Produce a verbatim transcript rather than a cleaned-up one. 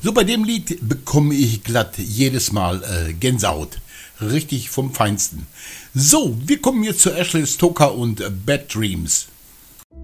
So, bei dem Lied bekomme ich glatt jedes Mal äh, Gänsehaut. Richtig vom Feinsten. So, wir kommen jetzt zu Ashley Stoker und äh, Bad Dreams.